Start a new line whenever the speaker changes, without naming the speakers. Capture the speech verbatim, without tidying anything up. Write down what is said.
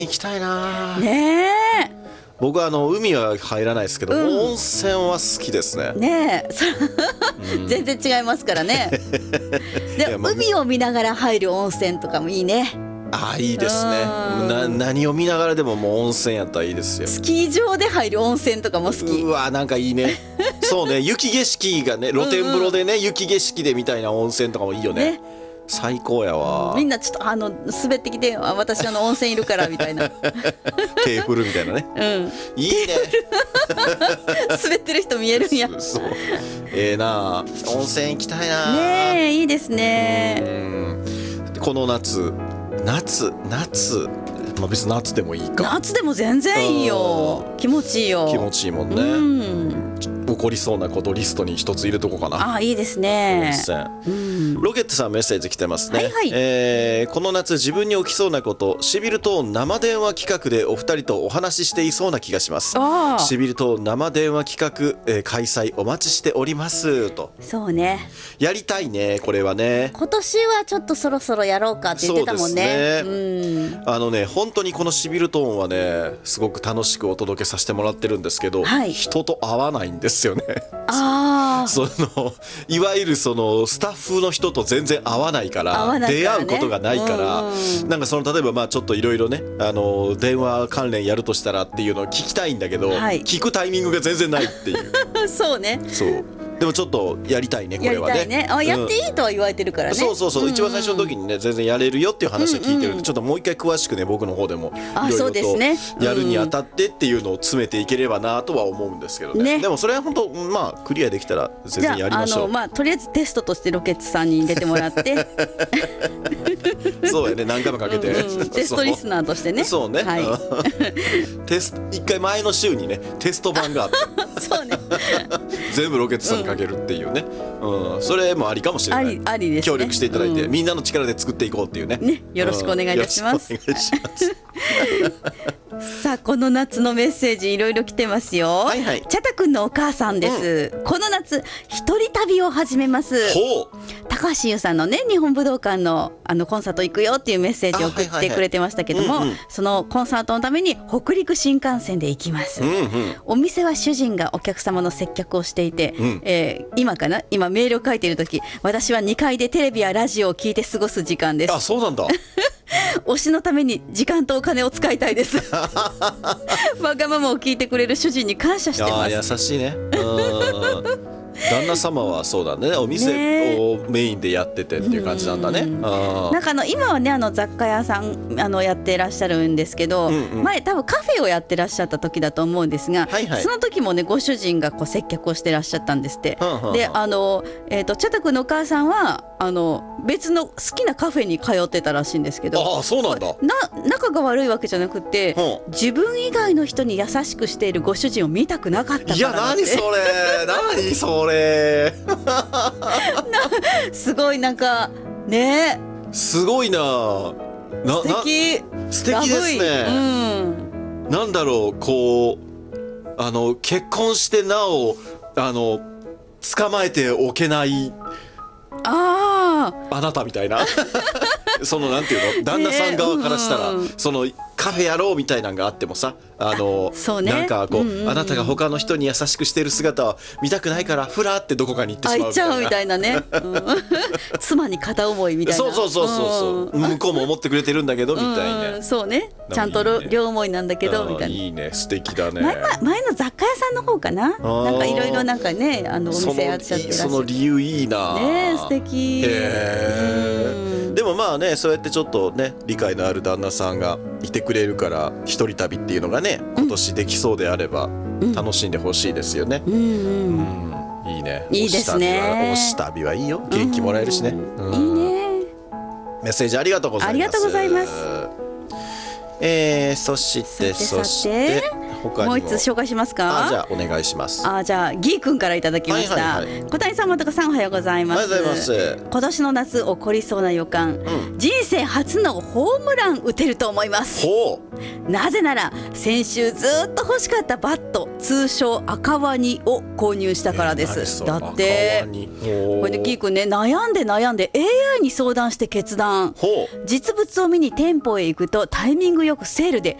行きたいな。
ねえ。
僕はあの海は入らないですけど、うん、温泉は好きですね。
ねえ、うん、全然違いますからね。で、まあ、海を見ながら入る温泉とかもいいね。
ああ、いいですね。な何を見ながらでももう温泉やったらいいですよ。
スキー場で入る温泉とかも好き。
うわ、なんかいいね。そうね、雪景色がね、露天風呂でね、うんうん、雪景色でみたいな温泉とかもいいよね。ね、最高やわ。
みんなちょっとあの滑ってきて、私あの温泉いるからみたいな。
手振るみたいなね。うん。いいね。
滑ってる人見えるんや。
そう。ええー、な。温泉行きたいな。
ねえ、いいですね。
うん。この夏。夏夏、まあ、別に夏でもいいか。
夏でも全然いいよ。気持ちいいよ。
気持ちいいもんね。うん、起こりそうなことリストに一つ入れとこうかな。
ああ、いいですね。
うん、ロケットさんメッセージ来てますね。
はいはい、
えー、この夏自分に起きそうなこと、シビルトーン生電話企画でお二人とお話ししていそうな気がします。シビルトーン生電話企画、えー、開催お待ちしておりますと。
そうね、
やりたいね、これはね。
今年はちょっとそろそろやろうかって言ってたもんね。
そうですね、うん、あのね、本当にこのシビルトーンはね、すごく楽しくお届けさせてもらってるんですけど、はい、人と会わないんですよね。
あ
そのいわゆるそのスタッフの人と全然会わないから、
ないからね、
出会うことがないから、うん、なんかその例えばまあちょっといろいろね、あの電話関連やるとしたらっていうのを聞きたいんだけど、はい、聞くタイミングが全然ないっていう
そうね。
そうでもちょっとやりたいね、これはね。
やりたいね。あ、やっていいとは言われてるからね。
そうそうそう、うんうん、一番最初の時にね、全然やれるよっていう話を聞いてるんで、うんうん、ちょっともう一回詳しくね、僕の方でもいろいろとやるにあたってっていうのを詰めていければなとは思うんですけど ね, ね。でもそれは本当、まあクリアできたら全然やりましょう。
あの、まあ、とりあえずテストとしてロケッツさんに出てもらって
そうやね、何回もかけて
うん、うん、テストリスナーとしてね。
そうね、はい、テスト一回前の週にねテスト版があって
そうね
全部ロケットさんにかけるっていうね、うんうん、それもありかもしれない。
あり、ありですね。
協力していただいて、うん、みんなの力で作っていこうっていうね。
ね、よろしくお願いいたします。
うん、よろしくお願いし
ますさあ、この夏のメッセージいろいろ来てますよ。はいはい、チャタ君のお母さんです、うん、この夏一人旅を始めます。
ほう、
高橋優さんのね、日本武道館のあのコンサート行くよっていうメッセージを送ってくれてましたけども、そのコンサートのために北陸新幹線で行きます、うんうん、お店は主人がお客様の接客をしていて、うん、えー、今かな今メールを書いている時、私はにかいでテレビやラジオを聞いて過ごす時間です。
あ、そうなんだ
推しのために時間とお金を使いたいですわがままを聞いてくれる主人に感謝してます。
あ、優しいね。うん旦那様はそうだね、お店をメインでやっててっていう感じなんだね。あ、
なんかあの今はね、あの雑貨屋さんあのやってらっしゃるんですけど、うんうん、前多分カフェをやってらっしゃった時だと思うんですが、はいはい、その時もね、ご主人がこう接客をしてらっしゃったんですって。はんはんはんで、あの、えーと、チャタ君のお母さんはあの別の好きなカフェに通ってたらしいんですけど、
あ、そうなんだ。
な仲が悪いわけじゃなくて、うん、自分以外の人に優しくしているご主人を見たくなかったから。
いや、何それ何それ
すごい、なんかね、
すごいな、な、
素敵、
素敵ですね、うん、なんだろう、こうあの結婚してなおあの捕まえておけない
あ
あなたみたいなそのなんていうの、旦那さん側からしたら、ね、うんうん、そのカフェやろうみたいなのがあってもさ、あの
そうね、
なんかこう、
うんうんうん、
あなたが他の人に優しくしている姿は見たくないからふらってどこかに行ってしまうみたいな、
行っちゃうみたいなね、うん、妻に片思いみたいな、
そうそうそうそう、うん、向こうも思ってくれてるんだけどみたいな、
うん、そうね、ちゃんと両思いなんだけどみたいな。
いいね、素敵だね。
前, 前の雑貨屋さんの方かな、なんかいろいろなんかね、あのお店やっちゃってらっしゃる。
その理由いいな
ね、素敵。
へー、でもまあね、そうやってちょっとね理解のある旦那さんがいてくれるから一人旅っていうのがね、今年できそうであれば楽しんでほしいですよね、うんうんうん、いいね、
いいですね、
推し旅はいいよ、元気もらえるしね、うん、
いいね。
メッセージありがとうございます。
ありがとうございます。
えー、そしてそして他にも
もう一つ紹介しますか。
あじゃあお願いします。
あじゃあギーくんからいただきました、はいはいはい、小谷さんまとかさんおはようございます。
おはようございます。
今年の夏起こりそうな予感、うん、人生初のホームラン打てると思います。
ほ
うなぜなら先週ずっと欲しかったバット通称赤ワニを購入したからです。だってこれでギーくんね悩んで悩んで エーアイ に相談して決断。実物を見に店舗へ行くとタイミングよくセールで